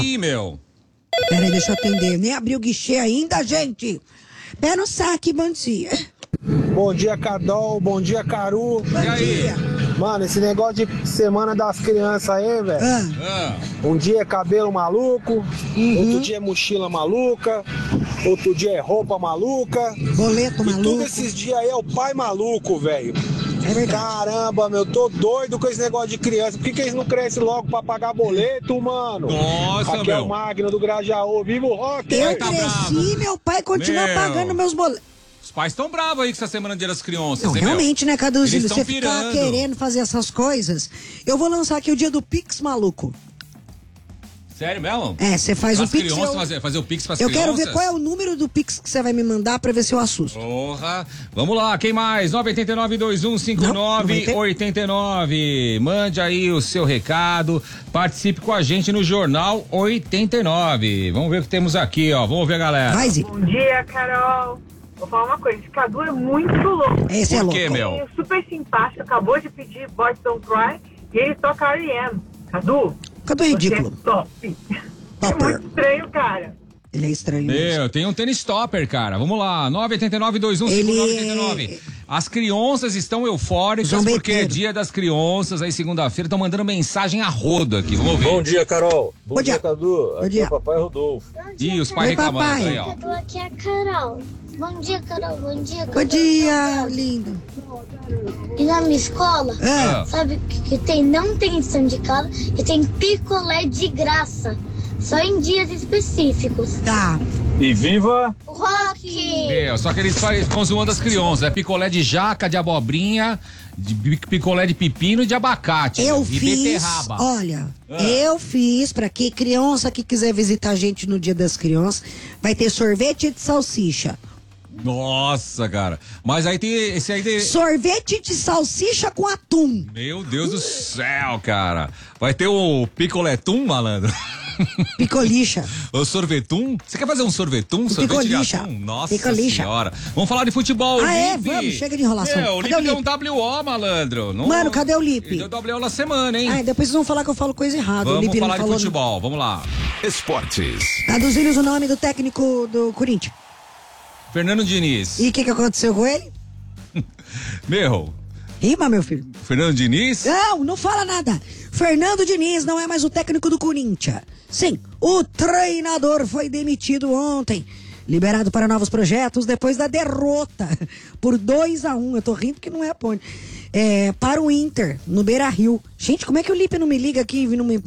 aí, meu. Peraí, deixa eu atender. Nem abriu o guichê ainda, gente. Pé no saque, bom dia. Bom dia, Cadol. Bom dia, Caru. Bom dia. Mano, esse negócio de semana das crianças aí, velho. Um dia é cabelo maluco, outro dia é mochila maluca, outro dia é roupa maluca. Boleto maluco. Todos esses dias aí é o pai maluco, velho. É verdade. Caramba, meu, tô doido com esse negócio de criança. Por que eles não crescem logo pra pagar boleto, mano? Nossa, Aqui é meu. o Magno do Grajaú. Viva o rock! Eu tá cresci, bravo. meu pai continua Meu. pagando meus boletos. Os pais estão bravos aí com essa semana do Dia das Crianças, Não, hein, meu? realmente, né, Caduzino? Eles Você tão ficar pirando. querendo fazer essas coisas. Eu vou lançar aqui o dia do Pix maluco. Sério mesmo? É, você faz o As Pix. crianças fazer o Pix pras Eu crianças? quero ver qual é o número do Pix que você vai me mandar pra ver se eu assusto. Porra. Vamos lá, quem mais? 989-2159-89. Mande aí o seu recado. Participe com a gente no Jornal 89. Vamos ver o que temos aqui, ó. Vamos ver, galera. Vai, Zi. Bom dia, Carol. Vou falar uma coisa, esse Cadu é muito louco. Esse é Por louco. quê, meu? Ele é super simpático, acabou de pedir Boys Don't Cry e ele toca R.E.M. Cadu, Cadu é ridículo. você é top. É Topper. muito estranho, cara. Ele é estranho. mesmo. Meu, tem um tênis topper, cara. Vamos lá, 989-2159-89. As crianças estão eufóricas Zombeteiro. porque é dia das crianças, aí segunda-feira estão mandando mensagem a rodo aqui. Vamos ver. Bom dia, Carol. Bom dia. Cadu. Bom dia. Aqui é o papai Rodolfo. Ih, os pais Oi, reclamando papai. aí, ó. Cadu, aqui é a Carol. Bom dia, Carol. Bom dia, Cadu. Bom dia, lindo. E na minha escola, Ah. sabe o que tem? Não tem lição de casa e tem picolé de graça. Só em dias específicos. Tá. E viva! Rock! Meu, só que eles ficam zoando as crianças. É picolé de jaca, de abobrinha, de picolé de pepino e de abacate. Eu e fiz, beterraba. olha, eu fiz pra que criança que quiser visitar a gente no Dia das Crianças, vai ter sorvete de salsicha. Nossa, cara. Mas aí tem esse aí. Sorvete de salsicha com atum. Meu Deus do céu, cara. Vai ter o picoletum, malandro. Picolicha. O sorvetum? Você quer fazer um sorvetum? Sorvete Picolicha. de atum? Nossa Picolicha. senhora. Vamos falar de futebol, Ah, é? Lipe. Vamos, chega de enrolação. É, o Cadê Lipe o deu um WO, malandro. Não... Mano, cadê o Lipe? Ele deu WO na semana, hein? Ai, depois vocês vão falar que eu falo coisa errada. O Vamos Lipe não falar de falou. futebol, vamos lá. Esportes. Traduzindo o nome do técnico do Corinthians. Fernando Diniz. E o que aconteceu com ele? Meu, Rima, meu filho. Fernando Diniz? Não fala nada. Fernando Diniz não é mais o técnico do Corinthians. Sim, o treinador foi demitido ontem. Liberado para novos projetos depois da derrota por 2-1. Eu tô rindo porque não é a ponte. Para o Inter, no Beira-Rio. Gente, como é que o Lipe não me liga aqui? Não me...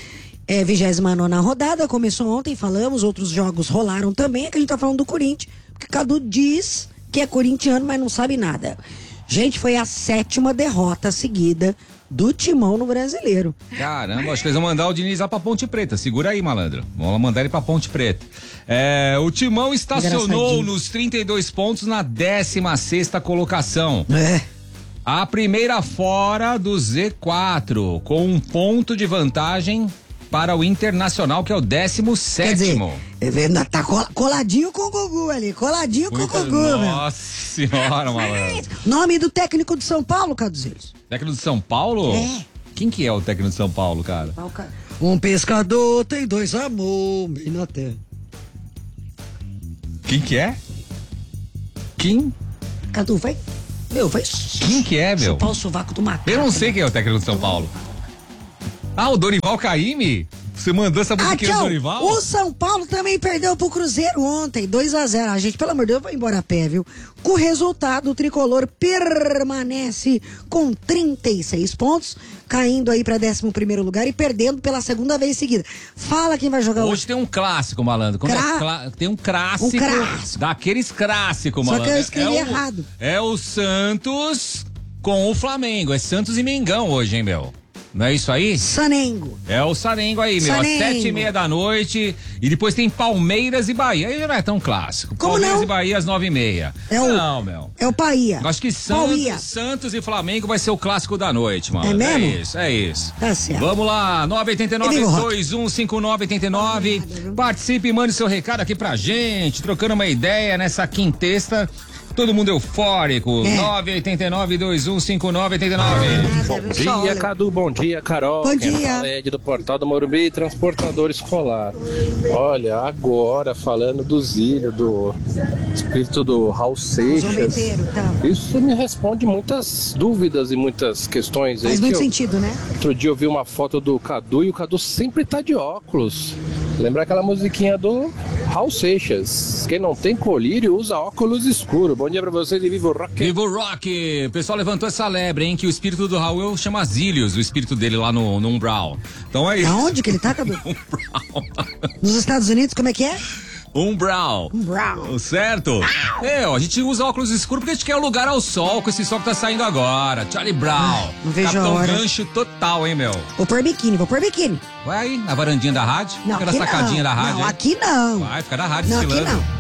29ª rodada, começou ontem, falamos, outros jogos rolaram também, é que a gente tá falando do Corinthians, porque Cadu diz que é corintiano, mas não sabe nada. Gente, foi a 7ª derrota seguida do Timão no Brasileiro. Caramba, acho que eles vão mandar o Diniz lá pra Ponte Preta. Segura aí, malandro. Vamos mandar ele pra Ponte Preta. O Timão estacionou Engraçadinho. nos 32 pontos na 16ª colocação. A primeira fora do Z4, com 1 ponto de vantagem para o Internacional, que é o 17º. Quer dizer, tá coladinho com o Gugu ali, coladinho com o Gugu, meu. Nossa senhora, malandro. Nome do técnico de São Paulo, Caduzinhos? Técnico de São Paulo? É. Quem que é o técnico de São Paulo, cara? Um pescador tem 2 amor bem na terra. Quem que é? Quem? Cadu, vai. Vai. Quem que é, meu? Chupar o sovaco do macaco. Eu não sei quem é o técnico de São Paulo. O Dorival Caymmi? Você mandou essa musiquinha do Dorival? O São Paulo também perdeu pro Cruzeiro ontem, 2-0. A gente, pelo amor de Deus, vai embora a pé, viu? Com o resultado, o tricolor permanece com 36 pontos, caindo aí pra 11º lugar e perdendo pela 2ª vez seguida. Fala quem vai jogar Hoje tem um clássico, malandro. Tem um clássico. Daqueles clássicos, Só malandro. que eu escrevi errado. É o Santos com o Flamengo. É Santos e Mengão hoje, hein, meu? Não é isso aí? Sanengo. É o Sanengo aí, meu. Às 7h30 da noite. E depois tem Palmeiras e Bahia. Aí não é tão clássico. Como Palmeiras não? e Bahia às 9h30. Não, meu. É o Bahia. Acho que Santos e Flamengo vai ser o clássico da noite, mano. É mesmo? É isso. Tá certo. Vamos lá, 989-2159-89. Participe e mande seu recado aqui pra gente, trocando uma ideia nessa quintesta. todo mundo eufórico. 989-2159-89. Bom dia, Cadu. Bom dia, Carol. Bom dia. Fala é Ed do Portal do Morumbi, transportador escolar. Olha, agora falando do Zílio, do espírito do Raul Seixas, isso me responde muitas dúvidas e muitas questões. Faz muito sentido, né? Outro dia eu vi uma foto do Cadu e o Cadu sempre tá de óculos. Lembra aquela musiquinha do Raul Seixas? Quem não tem colírio usa óculos escuros. Bom dia pra vocês e viva o rock. Viva o rock! O pessoal levantou essa lebre, hein? Que o espírito do Raul chama Zílios, o espírito dele lá no Umbral. Então é isso. Aonde que ele tá, Cadu? Umbral. Nos Estados Unidos, como é que é? Umbral. Certo? A gente usa óculos escuros porque a gente quer um lugar ao sol, com esse sol que tá saindo agora. Charlie Brown. Não vejo Capitão a hora. Gancho total, hein, meu? Vou pôr biquíni. Vai aí, na varandinha da rádio? Não, fica na aqui sacadinha não. da rádio. Não, hein? aqui não. Vai, fica na rádio Não, aqui desfilando. não.